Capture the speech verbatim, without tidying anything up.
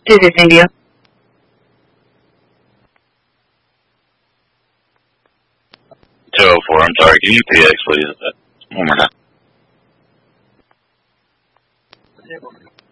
This is India. two oh four, I'm sorry. Can you P X, please? One more time.